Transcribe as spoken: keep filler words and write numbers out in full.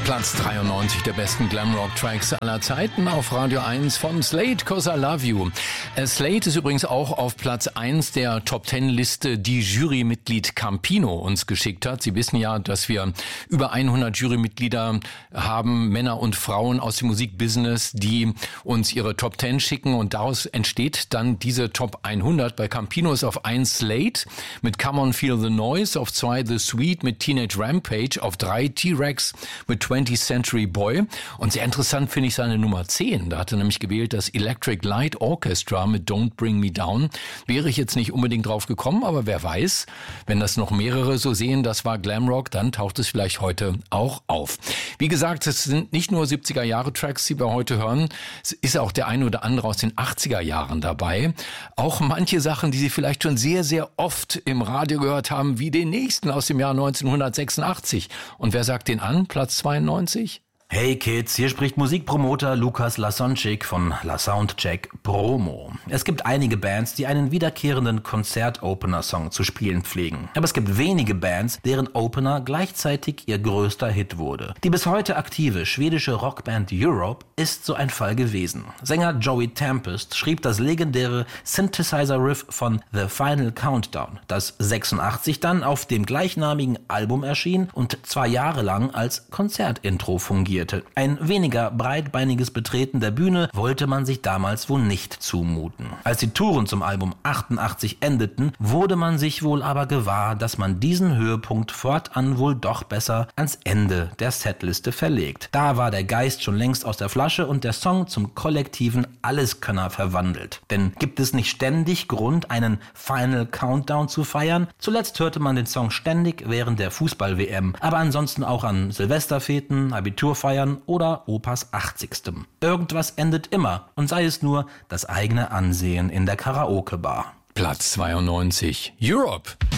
Platz dreiundneunzig der besten Glamrock-Tracks aller Zeiten auf Radio eins von Slade, 'Cause I Love You. Slade ist übrigens auch auf Platz eins der Top zehn Liste, die Jurymitglied Campino uns geschickt hat. Sie wissen ja, dass wir über hundert Jurymitglieder haben, Männer und Frauen aus dem Musikbusiness, die uns ihre Top zehn schicken und daraus entsteht dann diese Top hundert. Bei Campino ist auf eins Slade mit Come On Feel the Noise, auf zwei The Sweet mit Teenage Rampage, auf drei T-Rex mit twentieth Century Boy. Und sehr interessant finde ich seine Nummer zehn. Da hat er nämlich gewählt das Electric Light Orchestra mit Don't Bring Me Down. Wäre ich jetzt nicht unbedingt drauf gekommen, aber wer weiß, wenn das noch mehrere so sehen, das war Glamrock, dann taucht es vielleicht heute auch auf. Wie gesagt, es sind nicht nur siebziger-Jahre-Tracks, die wir heute hören. Es ist auch der eine oder andere aus den achtziger Jahren dabei. Auch manche Sachen, die Sie vielleicht schon sehr, sehr oft im Radio gehört haben, wie den nächsten aus dem Jahr neunzehnhundertsechsundachtzig. Und wer sagt den an? Platz zweiundneunzig? Hey Kids, hier spricht Musikpromoter Lukas Lasonczyk von La Soundcheck Promo. Es gibt einige Bands, die einen wiederkehrenden Konzert-Opener-Song zu spielen pflegen. Aber es gibt wenige Bands, deren Opener gleichzeitig ihr größter Hit wurde. Die bis heute aktive schwedische Rockband Europe ist so ein Fall gewesen. Sänger Joey Tempest schrieb das legendäre Synthesizer-Riff von The Final Countdown, das sechsundachtzig dann auf dem gleichnamigen Album erschien und zwei Jahre lang als Konzertintro fungierte. Ein weniger breitbeiniges Betreten der Bühne wollte man sich damals wohl nicht zumuten. Als die Touren zum Album achtundachtzig endeten, wurde man sich wohl aber gewahr, dass man diesen Höhepunkt fortan wohl doch besser ans Ende der Setliste verlegt. Da war der Geist schon längst aus der Flasche und der Song zum kollektiven Alleskönner verwandelt. Denn gibt es nicht ständig Grund, einen Final Countdown zu feiern? Zuletzt hörte man den Song ständig während der Fußball-W M, aber ansonsten auch an Silvesterfeten, Abiturfeiern oder Opas achtzigstem. Irgendwas endet immer und sei es nur das eigene Ansehen in der Karaoke-Bar. Platz zweiundneunzig. Europe.